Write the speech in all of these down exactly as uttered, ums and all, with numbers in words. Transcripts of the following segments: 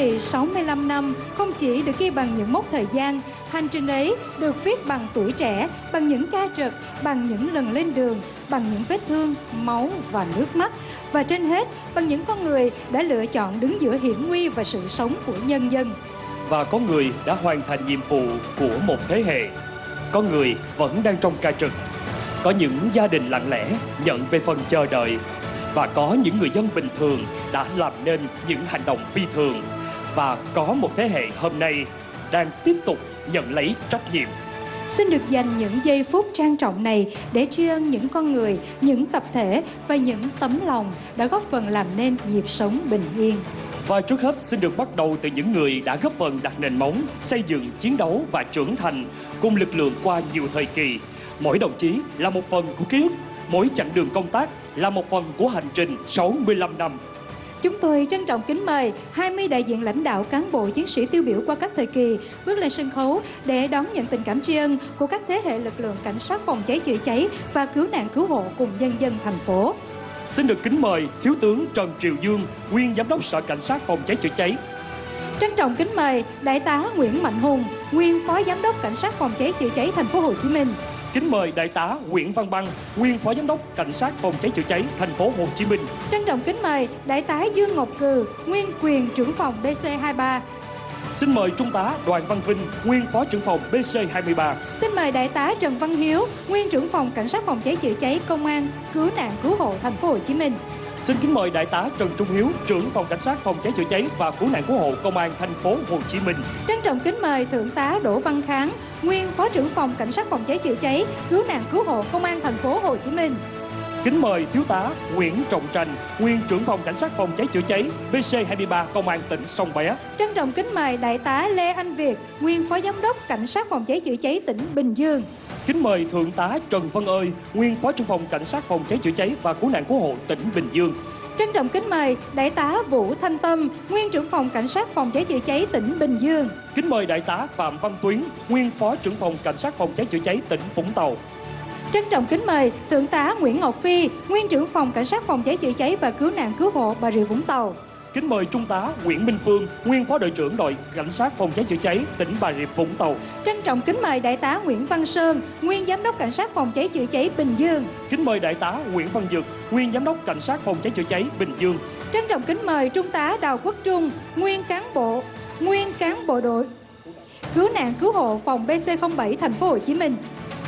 trị sáu mươi lăm năm không chỉ được ghi bằng những mốc thời gian, hành trình ấy được viết bằng tuổi trẻ, bằng những ca trực, bằng những lần lên đường, bằng những vết thương, máu và nước mắt, và trên hết bằng những con người đã lựa chọn đứng giữa hiểm nguy và sự sống của nhân dân. Và có người đã hoàn thành nhiệm vụ của một thế hệ, có người vẫn đang trong ca trực, có những gia đình lặng lẽ nhận về phần chờ đợi, và có những người dân bình thường đã làm nên những hành động phi thường, và có một thế hệ hôm nay đang tiếp tục nhận lấy trách nhiệm. Xin được dành những giây phút trang trọng này để tri ân những con người, những tập thể và những tấm lòng đã góp phần làm nên nhịp sống bình yên. Và trước hết xin được bắt đầu từ những người đã góp phần đặt nền móng, xây dựng, chiến đấu và trưởng thành cùng lực lượng qua nhiều thời kỳ. Mỗi đồng chí là một phần của ký ức, mỗi chặng đường công tác là một phần của hành trình sáu mươi lăm năm. Chúng tôi trân trọng kính mời hai mươi đại diện lãnh đạo, cán bộ, chiến sĩ tiêu biểu qua các thời kỳ bước lên sân khấu để đón nhận tình cảm tri ân của các thế hệ lực lượng cảnh sát phòng cháy chữa cháy và cứu nạn cứu hộ cùng nhân dân thành phố. Xin được kính mời Thiếu tướng Trần Triều Dương, nguyên Giám đốc Sở Cảnh sát phòng cháy chữa cháy. Trân trọng kính mời Đại tá Nguyễn Mạnh Hùng, nguyên Phó Giám đốc Cảnh sát phòng cháy chữa cháy thành phố Hồ Chí Minh. Kính mời Đại tá Nguyễn Văn Băng, nguyên Phó Giám đốc Cảnh sát phòng cháy chữa cháy thành phố Hồ Chí Minh. Trân trọng kính mời Đại tá Dương Ngọc Cừ, nguyên quyền trưởng phòng B C hai mươi ba. Xin mời Trung tá Đoàn Văn Vinh, nguyên Phó trưởng phòng B C hai mươi ba. Xin mời Đại tá Trần Văn Hiếu, nguyên trưởng phòng Cảnh sát phòng cháy chữa cháy Công an cứu nạn cứu hộ thành phố Hồ Chí Minh. Xin kính mời Đại tá Trần Trung Hiếu, trưởng phòng Cảnh sát phòng cháy chữa cháy và cứu nạn cứu hộ Công an thành phố Hồ Chí Minh. Trân trọng kính mời Thượng tá Đỗ Văn Kháng, nguyên Phó trưởng phòng Cảnh sát phòng cháy chữa cháy, cứu nạn cứu hộ Công an thành phố Hồ Chí Minh. Kính mời Thiếu tá Nguyễn Trọng Trành, nguyên trưởng phòng Cảnh sát phòng cháy chữa cháy B C hai mươi ba Công an tỉnh Sông Bé. Trân trọng kính mời Đại tá Lê Anh Việt, nguyên Phó Giám đốc Cảnh sát phòng cháy chữa cháy tỉnh Bình Dương. Kính mời Thượng tá Trần Văn Ơi, nguyên Phó trưởng phòng Cảnh sát phòng cháy chữa cháy và cứu nạn cứu hộ tỉnh Bình Dương. Trân trọng kính mời Đại tá Vũ Thanh Tâm, nguyên trưởng phòng Cảnh sát phòng cháy chữa cháy tỉnh Bình Dương. Kính mời Đại tá Phạm Văn Tuyến, nguyên Phó trưởng phòng Cảnh sát phòng cháy chữa cháy tỉnh Vũng Tàu. Trân trọng kính mời Thượng tá Nguyễn Ngọc Phi, nguyên trưởng phòng Cảnh sát phòng cháy chữa cháy và cứu nạn cứu hộ Bà Rịa Vũng Tàu. Kính mời Trung tá Nguyễn Minh Phương, nguyên Phó đội trưởng đội Cảnh sát phòng cháy chữa cháy tỉnh Bà Rịa Vũng Tàu. Trân trọng kính mời Đại tá Nguyễn Văn Sơn, nguyên Giám đốc Cảnh sát phòng cháy chữa cháy Bình Dương. Kính mời Đại tá Nguyễn Văn Dực, nguyên Giám đốc Cảnh sát phòng cháy chữa cháy Bình Dương. Trân trọng kính mời Trung tá Đào Quốc Trung, nguyên cán bộ, nguyên cán bộ đội cứu nạn cứu hộ phòng B C không bảy thành phố Hồ Chí Minh.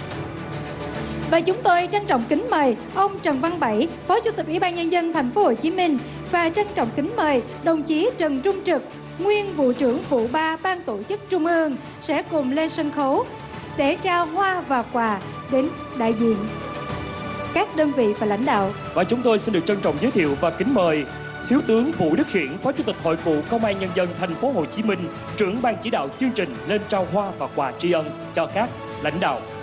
Và chúng tôi trân trọng kính mời ông Trần Văn Bảy, Phó Chủ tịch Ủy ban Nhân dân thành phố Hồ Chí Minh, và trân trọng kính mời đồng chí Trần Trung Trực, nguyên vụ trưởng vụ ba Ban tổ chức Trung ương sẽ cùng lên sân khấu để trao hoa và quà đến đại diện các đơn vị và lãnh đạo. Và chúng tôi xin được trân trọng giới thiệu và kính mời Thiếu tướng Vũ Đức Hiển, Phó Chủ tịch Hội Cựu Công an Nhân dân thành phố Hồ Chí Minh, trưởng ban chỉ đạo chương trình lên trao hoa và quà tri ân cho các lãnh đạo.